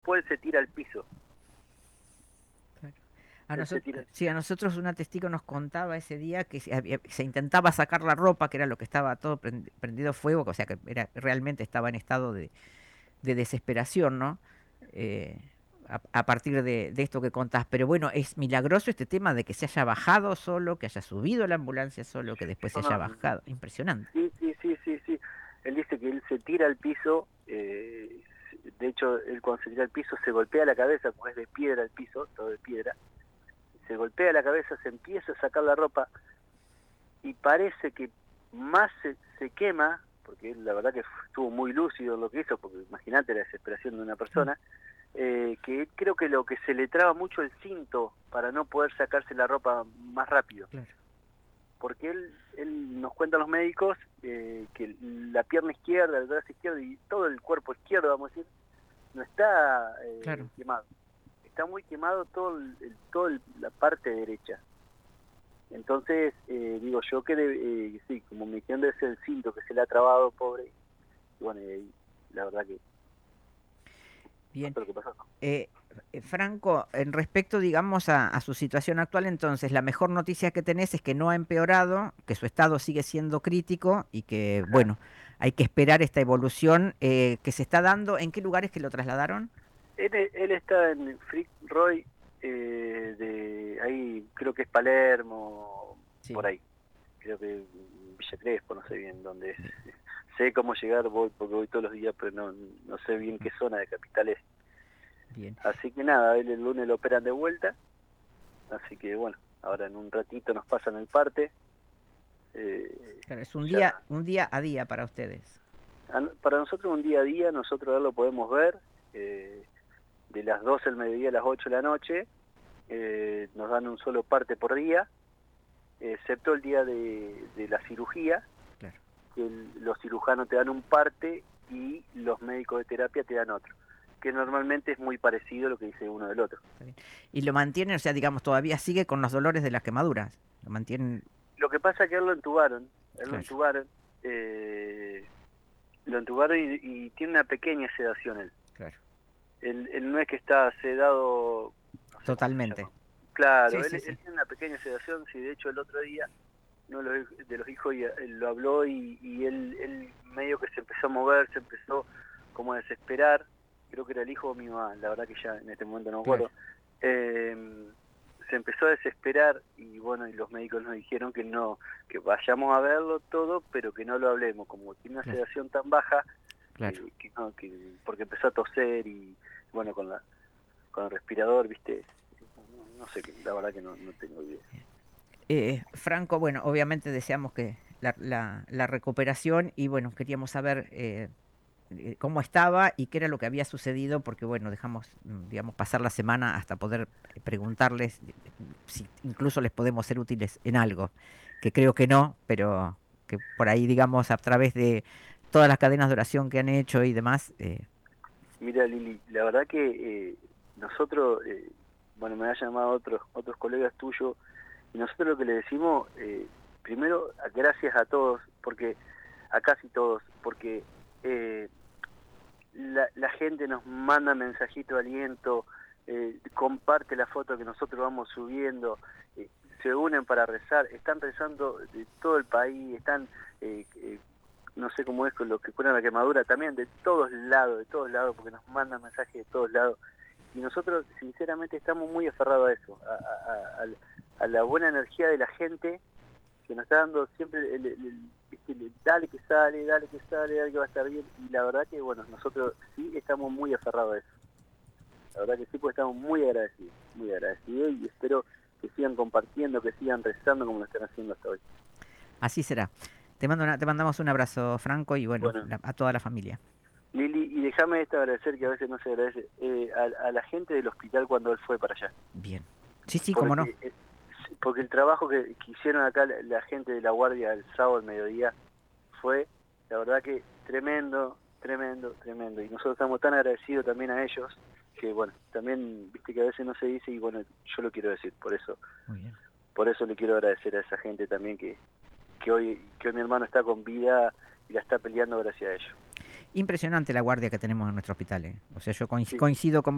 después se tira al piso. Claro. Él se tira. Sí, a nosotros una testigo nos contaba ese día que se intentaba sacar la ropa, que era lo que estaba todo prendido fuego, o sea que realmente estaba en estado de desesperación, ¿no? Eh, a partir de esto que contás. Pero bueno, es milagroso este tema de que se haya bajado solo, que haya subido la ambulancia solo, que después se haya Ah, bajado. Impresionante. sí, sí, sí, sí, sí. Él dice que él se tira al piso, de hecho, él cuando se tira al piso se golpea la cabeza, porque es de piedra el piso, todo de piedra, se golpea la cabeza, se empieza a sacar la ropa y parece que más se quema, porque él la verdad que estuvo muy lúcido en lo que hizo, porque imagínate la desesperación de una Claro, persona, que creo que lo que se le traba mucho el cinto para no poder sacarse la ropa más rápido. claro, Porque él nos cuentan los médicos que la pierna izquierda, el brazo izquierdo y todo el cuerpo izquierdo, vamos a decir, no está claro. quemado. Está muy quemado la parte derecha. Entonces, digo yo que sí, como me dijeron, debe ser el cinto que se le ha trabado, pobre. Y bueno, la verdad que Bien. pasó lo que pasó. Eh, Franco, en respecto, digamos, a su situación actual, entonces, la mejor noticia que tenés es que no ha empeorado, que su estado sigue siendo crítico y que, Claro. bueno, hay que esperar esta evolución que se está dando. ¿En qué lugares que lo trasladaron? Él está en Frick Roy, ahí creo que es Palermo, Sí, por ahí. Creo que Villa Crespo, no sé bien dónde es. bien, Sé cómo llegar, voy porque voy todos los días, pero no sé bien ujú, qué zona de capital es. bien. Así que nada, él el lunes lo operan de vuelta, así que bueno, ahora en un ratito nos pasan el parte. Eh, Claro, es ya un día a día para ustedes. para nosotros un día a día, nosotros ahora lo podemos ver eh, de las 12 del mediodía a las 8 de la noche, nos dan un solo parte por día, excepto el día de la cirugía, Claro, que los cirujanos te dan un parte y los médicos de terapia te dan otro, que normalmente es muy parecido a lo que dice uno del otro. está bien. Y lo mantienen, o sea, digamos, todavía sigue con los dolores de las quemaduras. Lo mantienen, Lo que pasa es que él claro, eh, lo entubaron y tiene una pequeña sedación él. claro, Él no es que está sedado, no sé cómo se llama. totalmente. Claro, Sí, sí, él sí. tiene una pequeña sedación, sí, de hecho el otro día uno de los hijos él lo habló y él medio que se empezó a mover, se empezó como a desesperar, creo que era el hijo de mi mamá, la verdad que ya en este momento no me Claro, acuerdo, se empezó a desesperar y bueno, y los médicos nos dijeron que no, que vayamos a verlo todo, pero que no lo hablemos, como tiene una claro, sedación tan baja, claro. que no, porque empezó a toser y bueno, con el respirador, viste, no sé, la verdad que no tengo idea. Franco, bueno, obviamente deseamos que la recuperación y bueno, queríamos saber cómo estaba y qué era lo que había sucedido, porque bueno, dejamos, digamos, pasar la semana hasta poder preguntarles si incluso les podemos ser útiles en algo, que creo que no, pero que por ahí, digamos, a través de todas las cadenas de oración que han hecho y demás, Mira, Lili, la verdad que nosotros, bueno, me han llamado otros colegas tuyos, y nosotros lo que le decimos, primero, gracias a todos, porque a casi todos, porque eh, la gente nos manda mensajitos de aliento, comparte la foto que nosotros vamos subiendo, se unen para rezar, están rezando de todo el país, están, no sé cómo es con lo que curan la quemadura, también de todos lados, porque nos mandan mensajes de todos lados. Y nosotros, sinceramente, estamos muy aferrados a eso, a la buena energía de la gente que nos está dando siempre ¿viste? Dale que sale, dale que va a estar bien. Y la verdad que, bueno, nosotros sí estamos muy aferrados a eso. La verdad que sí, pues estamos muy agradecidos y espero que sigan compartiendo, que sigan rezando como lo están haciendo hasta hoy. así será. Te mandamos un abrazo, Franco, y bueno, Bueno, a toda la familia. Lili, y déjame agradecer, que a veces no se agradece, a la gente del hospital cuando él fue para allá. Bien. Sí, sí, cómo no. Porque, porque el trabajo que hicieron acá la gente de la guardia el sábado al mediodía fue, la verdad que tremendo, tremendo, tremendo. Y nosotros estamos tan agradecidos también a ellos, que bueno, también, viste que a veces no se dice, y bueno, yo lo quiero decir, Muy bien. por eso le quiero agradecer a esa gente también que hoy mi hermano está con vida y la está peleando gracias a ellos. Impresionante la guardia que tenemos en nuestro hospital. O sea, yo Sí, coincido con